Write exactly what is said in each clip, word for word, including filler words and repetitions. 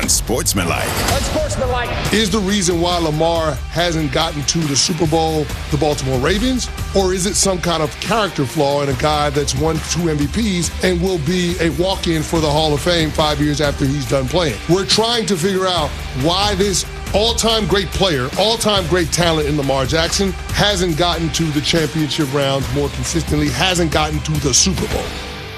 Unsportsmanlike. Unsportsmanlike. Is the reason why Lamar hasn't gotten to the Super Bowl the Baltimore Ravens? Or is it some kind of character flaw in a guy that's won two M V Ps and will be a walk-in for the Hall of Fame five years after he's done playing? We're trying to figure out why this all-time great player, all-time great talent in Lamar Jackson hasn't gotten to the championship rounds more consistently, hasn't gotten to the Super Bowl.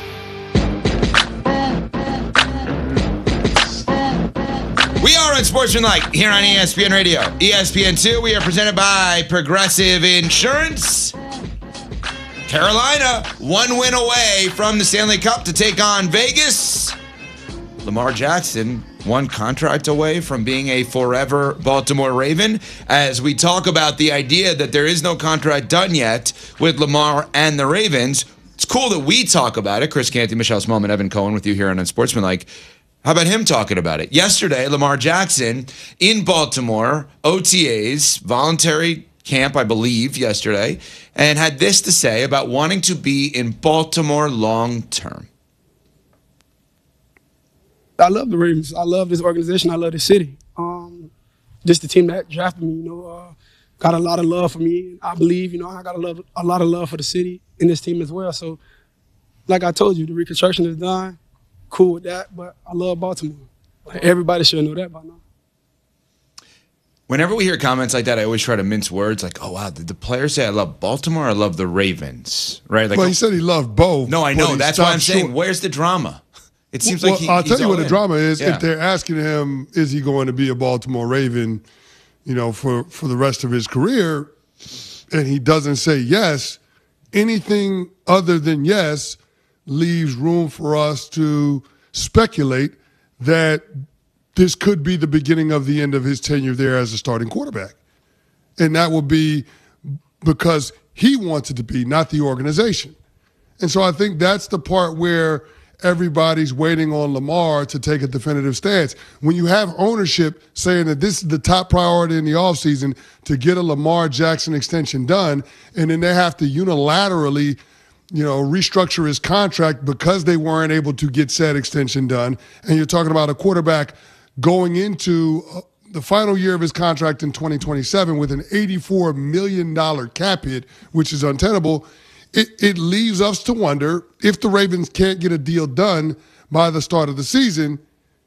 We are Unsportsmanlike here on E S P N Radio. E S P N two, we are presented by Progressive Insurance. Carolina, one win away from the Stanley Cup to take on Vegas. Lamar Jackson, one contract away from being a forever Baltimore Raven. As we talk about the idea that there is no contract done yet with Lamar and the Ravens, it's cool that we talk about it. Chris Canty, Michelle Smallman, Evan Cohen with you here on Unsportsmanlike. How about him talking about it? Yesterday, Lamar Jackson in Baltimore, O T As, voluntary camp, I believe, yesterday, and had this to say about wanting to be in Baltimore long term. I love the Ravens. I love this organization. I love the city. Um, just the team that drafted me, you know, uh, got a lot of love for me. I believe, you know, I got a, love, a lot of love for the city and this team as well. So, like I told you, the reconstruction is done. Cool with that, but I love Baltimore. Like, everybody should know that by now. Whenever we hear comments like that, I always try to mince words like, oh, wow, did the player say I love Baltimore or I love the Ravens? Right? Like, well, he said he loved both. No, I know. That's why I'm saying, short. Where's the drama? It seems well, like he, I'll tell he's you what in. the drama is. Yeah. If they're asking him, is he going to be a Baltimore Raven, you know, for, for the rest of his career, and he doesn't say yes, anything other than yes leaves room for us to speculate that this could be the beginning of the end of his tenure there as a starting quarterback. And that will be because he wants it to be, not the organization. And so I think that's the part where everybody's waiting on Lamar to take a definitive stance. When you have ownership saying that this is the top priority in the offseason to get a Lamar Jackson extension done, and then they have to unilaterally, you know, restructure his contract because they weren't able to get said extension done, and you're talking about a quarterback going into the final year of his contract in twenty twenty-seven with an eighty-four million dollars cap hit, which is untenable. It, it leaves us to wonder if the Ravens can't get a deal done by the start of the season,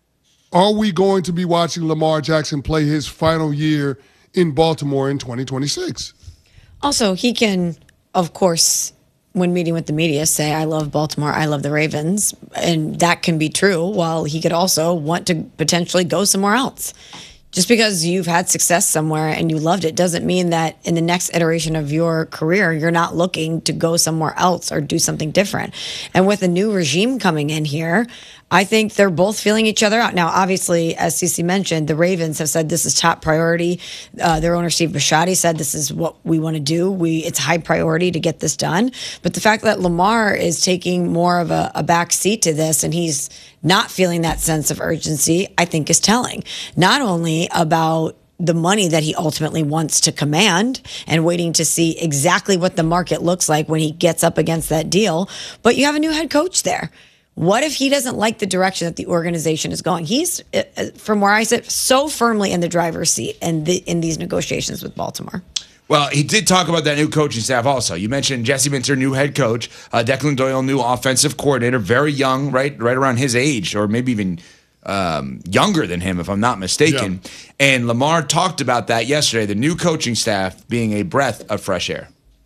are we going to be watching Lamar Jackson play his final year in Baltimore in twenty twenty-six? Also, he can, of course, when meeting with the media, say, I love Baltimore, I love the Ravens. And that can be true, while he could also want to potentially go somewhere else. Just because you've had success somewhere and you loved it doesn't mean that in the next iteration of your career, you're not looking to go somewhere else or do something different. And with a new regime coming in here, I think they're both feeling each other out. Now, obviously, as Cece mentioned, the Ravens have said this is top priority. Uh, their owner, Steve Bisciotti, said this is what we want to do. We It's high priority to get this done. But the fact that Lamar is taking more of a, a back seat to this and he's not feeling that sense of urgency, I think is telling. Not only about the money that he ultimately wants to command and waiting to see exactly what the market looks like when he gets up against that deal, but you have a new head coach there. What if he doesn't like the direction that the organization is going? He's, from where I sit, so firmly in the driver's seat in, the, in these negotiations with Baltimore. Well, he did talk about that new coaching staff also. You mentioned Jesse Minter, new head coach, uh, Declan Doyle, new offensive coordinator, very young, right right around his age, or maybe even um, younger than him, if I'm not mistaken. Yeah. And Lamar talked about that yesterday, the new coaching staff being a breath of fresh air.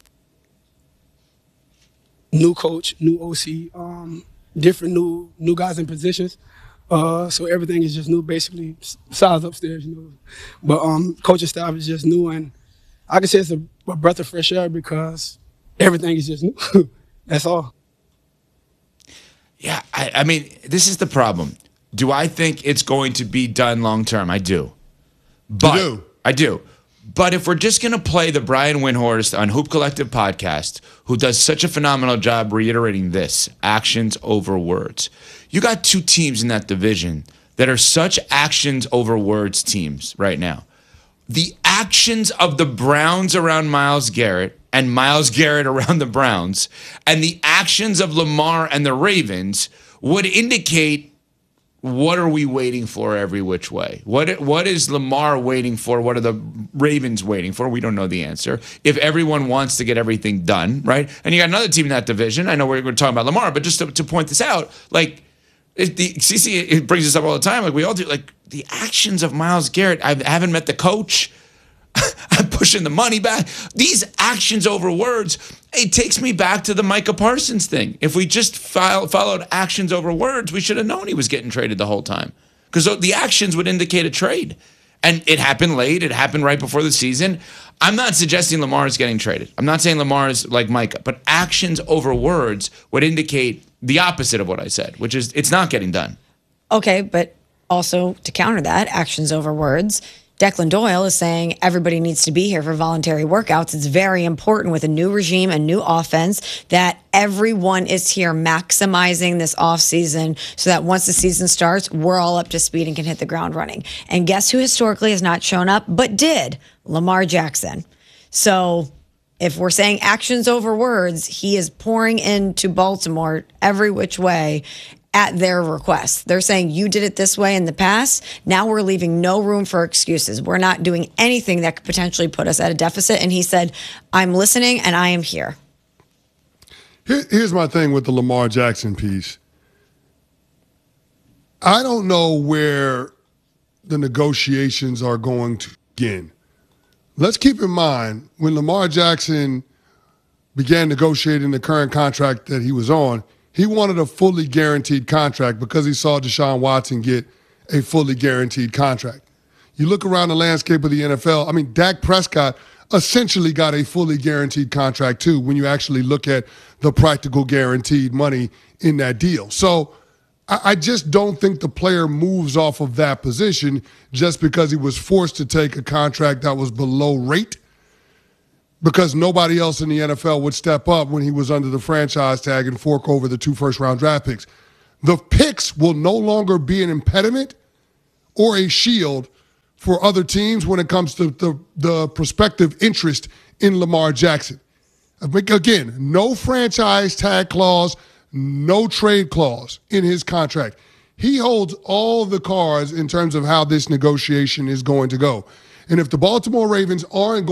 New coach, new O C, um, different new new guys in positions. Uh, so everything is just new, basically, besides upstairs, you know. But um, coaching staff is just new, and I can say it's a, a breath of fresh air because everything is just new. That's all. Yeah, I, I mean, this is the problem. Do I think it's going to be done long term? I do. But, you do? I do. But if we're just going to play the Brian Windhorst on Hoop Collective podcast, who does such a phenomenal job reiterating this, actions over words. You got two teams in that division that are such actions over words teams right now. The actions of the Browns around Myles Garrett and Myles Garrett around the Browns and the actions of Lamar and the Ravens would indicate what are we waiting for every which way? What what is Lamar waiting for? What are the Ravens waiting for? We don't know the answer. If everyone wants to get everything done, right? And you got another team in that division. I know we're, we're talking about Lamar, but just to, to point this out, like it, the C C, it brings us up all the time. Like we all do. Like the actions of Myles Garrett. I haven't met the coach. I'm pushing the money back. These actions over words, it takes me back to the Micah Parsons thing. If we just file, followed actions over words, we should have known he was getting traded the whole time. Because the actions would indicate a trade. And it happened late. It happened right before the season. I'm not suggesting Lamar is getting traded. I'm not saying Lamar is like Micah. But actions over words would indicate the opposite of what I said, which is it's not getting done. Okay, but also to counter that, actions over words, Declan Doyle is saying everybody needs to be here for voluntary workouts. It's very important with a new regime, a new offense, that everyone is here maximizing this offseason so that once the season starts, we're all up to speed and can hit the ground running. And guess who historically has not shown up but did? Lamar Jackson. So if we're saying actions over words, he is pouring into Baltimore every which way at their request. They're saying you did it this way in the past. Now we're leaving no room for excuses. We're not doing anything that could potentially put us at a deficit. And he said, I'm listening and I am here. Here, here's my thing with the Lamar Jackson piece. I don't know where the negotiations are going to begin. Let's keep in mind when Lamar Jackson began negotiating the current contract that he was on, he wanted a fully guaranteed contract because he saw Deshaun Watson get a fully guaranteed contract. You look around the landscape of the N F L, I mean, Dak Prescott essentially got a fully guaranteed contract too when you actually look at the practical guaranteed money in that deal. So I, I just don't think the player moves off of that position just because he was forced to take a contract that was below rate, because nobody else in the N F L would step up when he was under the franchise tag and fork over the two first-round draft picks. The picks will no longer be an impediment or a shield for other teams when it comes to the, the prospective interest in Lamar Jackson. Again, no franchise tag clause, no trade clause in his contract. He holds all the cards in terms of how this negotiation is going to go. And if the Baltimore Ravens aren't